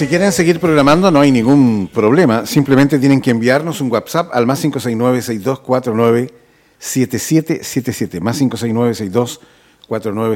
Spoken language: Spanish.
si quieren seguir programando no hay ningún problema. Simplemente tienen que enviarnos un WhatsApp al más 569-6249-7777. Más 569-6249-7777.